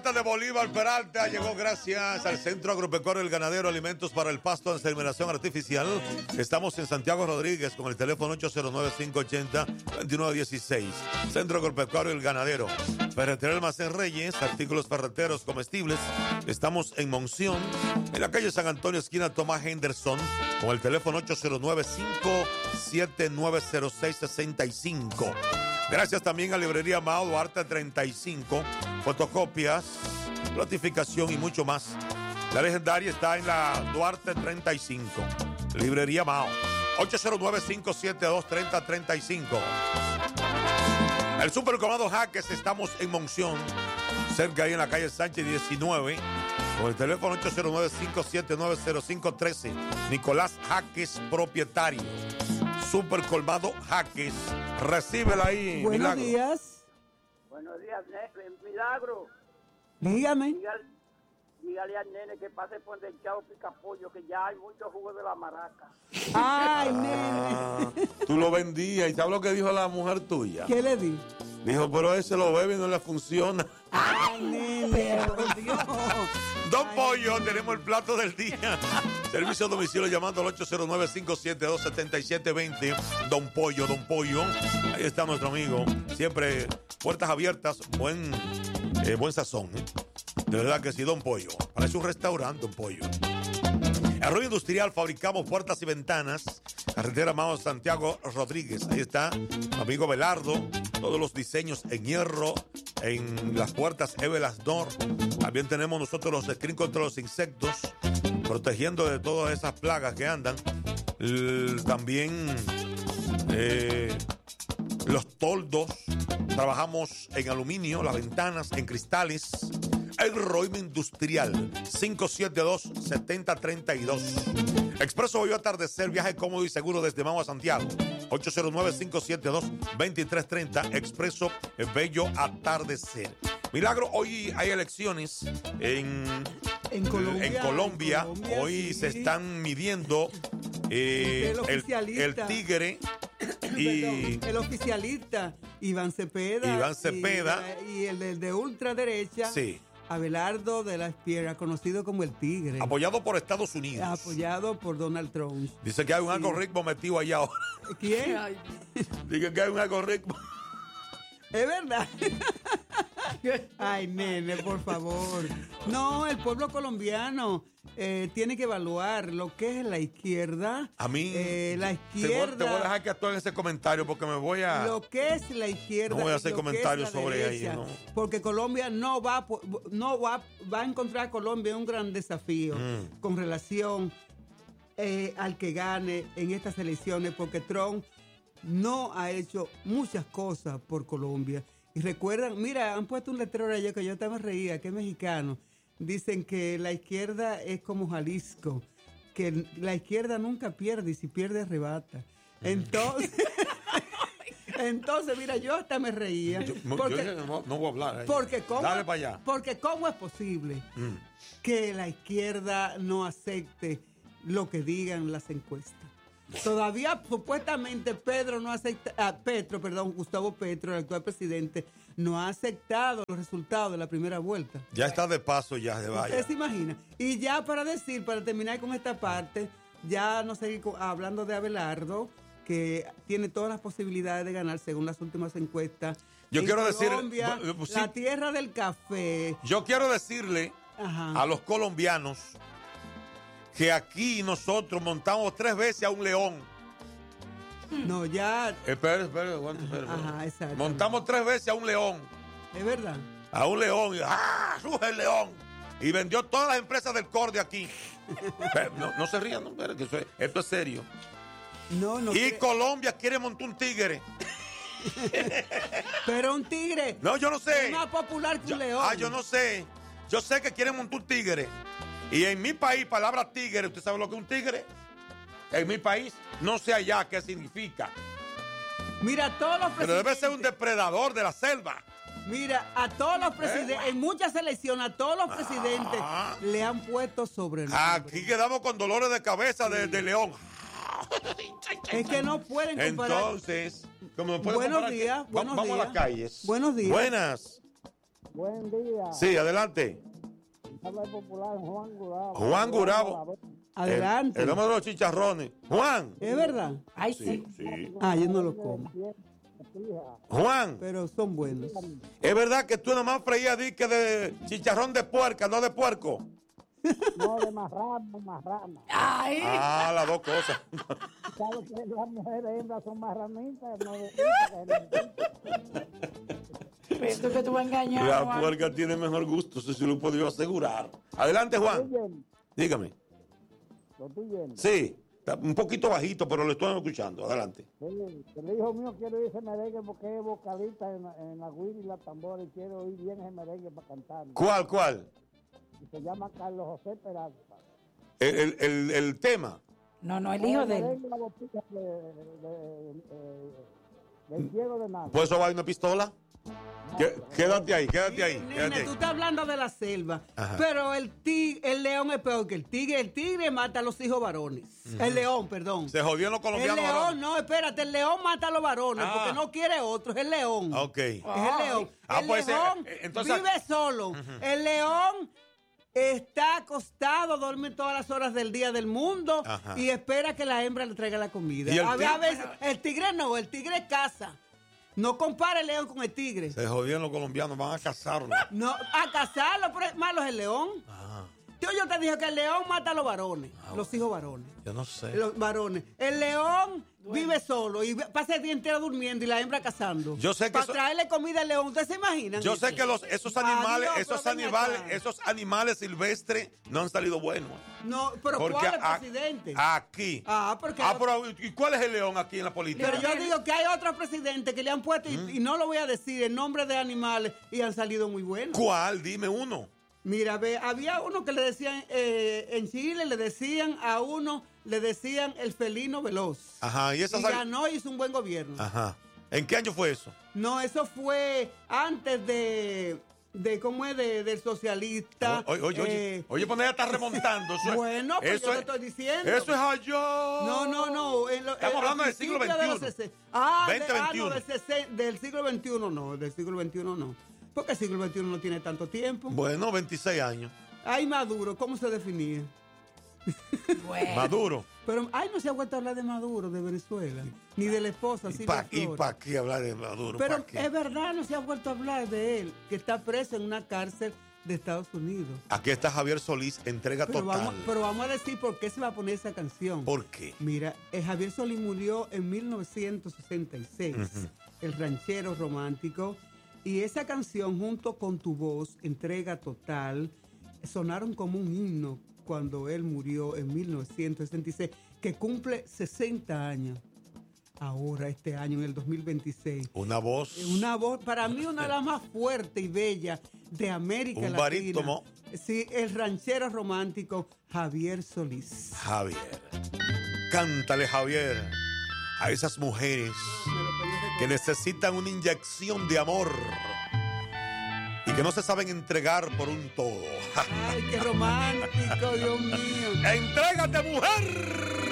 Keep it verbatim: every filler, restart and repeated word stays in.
oferta de Bolívar Peralta llegó gracias al Centro Agropecuario El Ganadero, alimentos para el pasto, inseminación artificial. Estamos en Santiago Rodríguez con el teléfono ocho cero nueve, cinco ocho cero, dos nueve uno seis. Centro Agropecuario El Ganadero. Ferretería Almacén Reyes, artículos ferreteros comestibles. Estamos en Monción, en la calle San Antonio, esquina Tomás Henderson, con el teléfono ocho cero nueve, cinco siete nueve cero seis seis cinco. Gracias también a Librería Mao Duarte treinta y cinco, fotocopias, notificación y mucho más. La legendaria está en la Duarte treinta y cinco. Librería Mao, ocho cero nueve, cinco siete dos, tres cero tres cinco. El Supercolmado Jaques, estamos en Monción, cerca ahí en la calle Sánchez diecinueve, con el teléfono ocho cero nueve, cinco siete nueve, cero cinco uno tres. Nicolás Jaques, propietario. Supercolmado Jaques. Recíbela ahí. Buenos Milagro. días. Buenos días, ne- Milagro. Dígame. Dígale, dígale al nene que pase por el Chavo Picapollo, que ya hay mucho jugo de la maraca. Ay, nene. Ah, tú lo vendías y ¿sabes lo que dijo la mujer tuya? ¿Qué le di? Dijo, pero ese lo bebe y no le funciona. Ay, nene, por Dios. Don Pollo, tenemos el plato del día. Servicio a domicilio llamando al ocho cero nueve, cinco siete dos, siete siete dos cero. Don Pollo, Don Pollo. Ahí está nuestro amigo. Siempre puertas abiertas, buen, eh, buen sazón. ¿eh? De verdad que sí, Don Pollo. Parece un restaurante, Don Pollo. En Ruido Industrial fabricamos puertas y ventanas. Carretera Mao Santiago Rodríguez. Ahí está mi amigo Belardo. Todos los diseños en hierro, en las puertas Evelas Door. También tenemos nosotros los screen contra los insectos, protegiendo de todas esas plagas que andan. L- también eh, los toldos. Trabajamos en aluminio, las ventanas, en cristales. El Roime Industrial, cinco siete dos, siete cero tres dos. Expreso Bello Atardecer, viaje cómodo y seguro desde Mao a Santiago. ocho cero nueve, cinco siete dos, dos tres tres cero. Expreso Bello Atardecer. Milagro, hoy hay elecciones en, En Colombia. en Colombia. En Colombia, Hoy sí. se están midiendo eh, El el, oficialista. el Tigre y... Perdón, el oficialista Iván Cepeda. Iván Cepeda. Y, y el de, de ultraderecha. Sí. Abelardo de la Espiera, conocido como el Tigre. Apoyado por Estados Unidos. Apoyado por Donald Trump. Dice que hay un Sí. algoritmo metido allá ahora. ¿Quién? Dice que hay un algoritmo. Es verdad. Ay, nene, por favor. No, el pueblo colombiano eh, tiene que evaluar lo que es la izquierda. A mí. Eh, la Te voy, izquierda. te voy a dejar que actúen ese comentario porque me voy a. Lo que es la izquierda. No voy a y hacer lo que comentarios es la sobre derecha, ello, no. Porque Colombia no va, a po- no va, va a encontrar a Colombia un gran desafío Mm. con relación eh, al que gane en estas elecciones, porque Trump no ha hecho muchas cosas por Colombia. Y recuerdan, mira, han puesto un letrero ayer que yo también reía, que es mexicano. Dicen que la izquierda es como Jalisco, que la izquierda nunca pierde y si pierde arrebata. Entonces, entonces mira, yo hasta me reía. Yo, yo porque, no, no voy a hablar. ahí. porque cómo, Dale para allá. porque cómo es posible Mm. que la izquierda no acepte lo que digan las encuestas. Todavía supuestamente Pedro no acepta, ah, Petro, perdón, Gustavo Petro, el actual presidente, no ha aceptado los resultados de la primera vuelta. Ya está de paso, ya se vaya. ¿Usted se imagina? Y ya para decir, para terminar con esta parte, ya no seguir con- hablando de Abelardo, que tiene todas las posibilidades de ganar según las últimas encuestas. Yo En quiero decir- Colombia, bu- bu- sí. la tierra del café. Yo quiero decirle Ajá. a los colombianos que aquí nosotros montamos tres veces a un león. No, ya. Espera, espera, aguanta, espera. Ajá, exacto. Montamos tres veces a un león. Es verdad. A un león. Y, ¡ah! ¡Ruge el león! Y vendió todas las empresas del Corde aquí. Pero no, no se rían, no, espera, que eso es- esto es serio. No, no. Y cre- Colombia quiere montar un tigre. Pero un tigre No, yo no sé. es más popular que Yo- un león. Ah, yo no sé. Yo sé que quieren montar un tigre. Y en mi país, palabra tigre, ¿usted sabe lo que es un tigre? En mi país, no sé allá qué significa. Mira, todos los Pero debe presidentes. ser un depredador de la selva. Mira, a todos los presidentes, ¿Eh? en muchas elecciones, a todos los presidentes Ah. le han puesto sobrenombre. Aquí quedamos con dolores de cabeza de, de león. Es que no pueden comparar. Entonces, como no pueden Buenos comparar, días, va- buenos vamos días. a las calles. Buenos días. Buenas. Buen día. Sí, adelante. Habla el popular Juan Gurabo. Juan Gurabo. Adelante. El, el hombre de los chicharrones. Juan. ¿Es verdad? Ay, sí. Sí, sí. Ah, yo no lo como. Juan, Pero son buenos. ¿es verdad que tú nomás freías dique de chicharrón de puerca, no de puerco? No, de marrano, marrano. Ay. Ah, las dos cosas. ¿Sabes que las mujeres hembras son marranitas? No de... Esto que tú vas a engañar. La Juan. puerca tiene mejor gusto, eso sí lo puedo yo asegurar. Adelante, Juan. Dígame. Lo estoy viendo. Sí, está un poquito bajito, pero lo estoy escuchando. Adelante. Sí, el hijo mío quiere oír ese merengue porque es vocalista en, la- en la guira y la tambora y quiere oír bien ese merengue para cantar. ¿Cuál, cuál? Y se llama Carlos José Peralta. El, el, el, el tema. No, no, el hijo de él. merengue, la botica de, de, de- del ciego de nada. ¿Pues eso va a una pistola? Qué- Quédate ahí, quédate ahí. Nene, Quédate tú ahí. estás hablando de la selva, Ajá. pero el tig- el león es peor que el tigre. El tigre mata a los hijos varones. El león, perdón. Se jodió los El colombianos. león, varones. no, espérate, el león mata a los varones Ah. porque no quiere otro, es el león. Ok. Es el león. Ah, el pues, eh, león eh, entonces- vive solo. El león está acostado, duerme todas las horas del día del mundo Ajá. y espera que la hembra le traiga la comida. ¿Y el a, ve- a tigre? veces, el tigre no, el tigre caza. No compara el león con el tigre. Se jodieron los colombianos, van a cazarlo. No, a cazarlo, pero es malo es el león. Ah, Yo, yo te dije que el león mata a los varones, los hijos varones. yo no sé. Los varones. El león vive solo y ve- pasa el día entero durmiendo y la hembra cazando. Yo sé que Para eso- traerle comida al león. ¿Ustedes se imaginan? Yo eso? sé que los, esos Adiós, animales, pero esos ven animales, acá. esos animales silvestres no han salido buenos. No, pero Porque ¿cuál es a- el presidente? aquí. Ah, porque. Ah, pero ¿y cuál es el león aquí en la política? pero yo digo que hay otros presidentes que le han puesto, y, ¿Mm? y no lo voy a decir, el nombre de animales y han salido muy buenos. ¿Cuál? Dime uno. Mira, ve, había uno que le decían, eh, en Chile le decían a uno, le decían el felino veloz. Ajá, y esa Y sal- ganó y hizo un buen gobierno. Ajá. ¿En qué año fue eso? No, eso fue antes de, de ¿cómo es? De, del socialista. Oye, oye, oye, eh, oye, poner ya está remontando. Eso es- bueno, pues eso yo te es- estoy diciendo. Eso es allá. No, no, no. en lo- Estamos en- hablando al del siglo principio de los veintiuno. sesen- Ah, de- veinte ah, no, veintiuno. del, sesen- del siglo veintiuno no, del siglo veintiuno no. Porque el siglo veintiuno no tiene tanto tiempo. Bueno, veintiséis años. Ay, Maduro, ¿cómo se definía? Bueno. Maduro. Pero, ay, no se ha vuelto a hablar de Maduro, de Venezuela, ni de la esposa, ¿Y Silvia para Flores. qué hablar de Maduro? Pero ¿Pa' qué? es verdad, no se ha vuelto a hablar de él, que está preso en una cárcel de Estados Unidos. Aquí está Javier Solís, entrega Pero total. vamos, pero vamos a decir por qué se va a poner esa canción. ¿Por qué? Mira, eh, Javier Solís murió en mil novecientos sesenta y seis, el ranchero romántico, y esa canción junto con Tu Voz, Entrega Total, sonaron como un himno cuando él murió en mil novecientos sesenta y seis, que cumple sesenta años. Ahora, este año, en el dos mil veintiséis. Una voz. Una voz, para mí, una de las más fuertes y bellas de América Un Latina. barítono. Sí, el ranchero romántico Javier Solís. Javier. Cántale, Javier, a esas mujeres que necesitan una inyección de amor y que no se saben entregar por un todo. Ay, qué romántico, Dios mío. ¡Entrégate, mujer!